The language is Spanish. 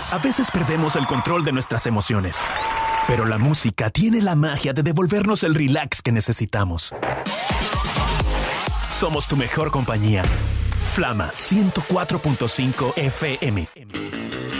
A veces perdemos el control de nuestras emociones, pero la música tiene la magia de devolvernos el relax que necesitamos. Somos tu mejor compañía. Flama 104.5 FM.